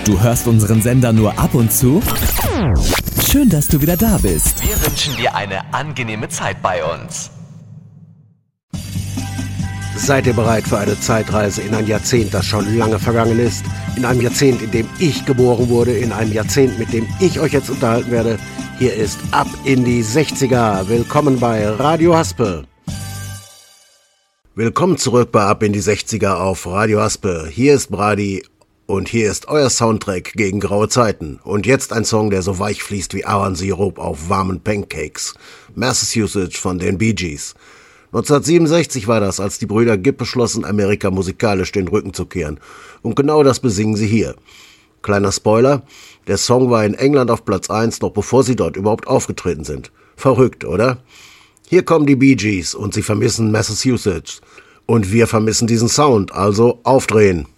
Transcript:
Du hörst unseren Sender nur ab und zu? Schön, dass du wieder da bist. Wir wünschen dir eine angenehme Zeit bei uns. Seid ihr bereit für eine Zeitreise in ein Jahrzehnt, das schon lange vergangen ist? In einem Jahrzehnt, in dem ich geboren wurde, in einem Jahrzehnt, mit dem ich euch jetzt unterhalten werde. Hier ist Ab in die 60er. Willkommen bei Radio Haspe. Willkommen zurück bei Ab in die 60er auf Radio Haspe. Hier ist Brady und hier ist euer Soundtrack gegen graue Zeiten. Und jetzt ein Song, der so weich fließt wie Ahornsirup auf warmen Pancakes. Massachusetts von den Bee Gees. 1967 war das, als die Brüder Gibb beschlossen, Amerika musikalisch den Rücken zu kehren. Und genau das besingen sie hier. Kleiner Spoiler, der Song war in England auf Platz 1, noch bevor sie dort überhaupt aufgetreten sind. Verrückt, oder? Hier kommen die Bee Gees und sie vermissen Massachusetts. Und wir vermissen diesen Sound, also aufdrehen.